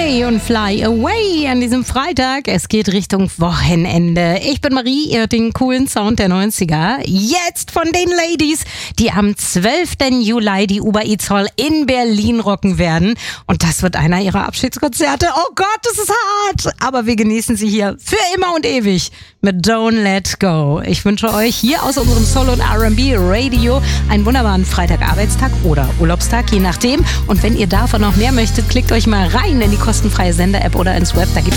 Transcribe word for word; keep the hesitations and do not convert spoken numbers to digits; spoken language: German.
Day und Fly Away an diesem Freitag. Es geht Richtung Wochenende. Ich bin Marie, ihr hört den coolen Sound der neunziger. Jetzt von den Ladies, die am zwölften Juli die Uber Eats Hall in Berlin rocken werden. Und das wird einer ihrer Abschiedskonzerte. Oh Gott, das ist hart. Aber wir genießen sie hier für immer und ewig mit Don't Let Go. Ich wünsche euch hier aus unserem Soul- und R and B Radio einen wunderbaren Freitag-Arbeitstag oder Urlaubstag, je nachdem. Und wenn ihr davon noch mehr möchtet, klickt euch mal rein in die kostenfreie Sender-App oder ins Web. Da gibt's